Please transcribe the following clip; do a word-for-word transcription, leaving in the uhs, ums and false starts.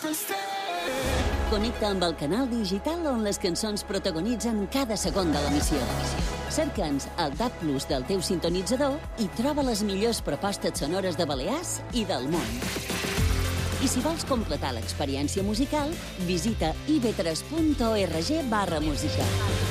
Connecta amb el canal digital on les cançons protagonitzen cada segon de l'emissió. Cerca'ns al Tab Plus del teu sintonitzador i troba les millors propostes sonores de Balears i del món. I si vols completar l'experiència musical, visita i ve tres punt org barra música.